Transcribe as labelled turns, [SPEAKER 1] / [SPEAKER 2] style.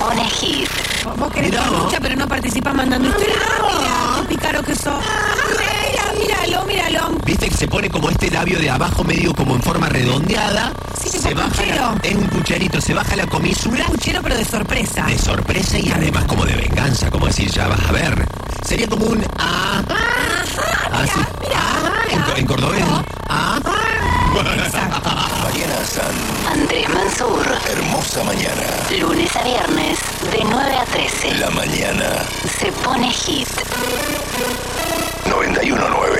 [SPEAKER 1] pone hit.
[SPEAKER 2] Vos querés la lucha, pero no participás mandando historias. Mira, qué pícaro que sos. Míralo.
[SPEAKER 3] Viste que se pone como este labio de abajo medio como en forma redondeada.
[SPEAKER 2] Sí,
[SPEAKER 3] se baja
[SPEAKER 2] puchero.
[SPEAKER 3] es un pucherito, se baja la comisura.
[SPEAKER 2] Un puchero, pero de sorpresa.
[SPEAKER 3] De sorpresa y además como de venganza, como decir, ya vas a ver. Sería como un en cordobés.
[SPEAKER 4] Mariana San,
[SPEAKER 1] Andrés Mansur.
[SPEAKER 4] hermosa mañana.
[SPEAKER 1] Lunes a viernes, de 9 a 13.
[SPEAKER 4] La mañana.
[SPEAKER 1] Se pone hit.
[SPEAKER 4] 91.9.